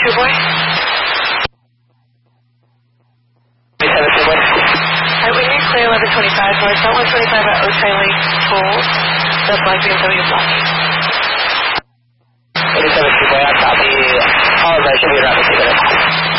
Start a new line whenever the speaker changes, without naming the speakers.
boy? We need clear 1125 north, not 125 at Otay Lake Tolls. The black BMW blocking.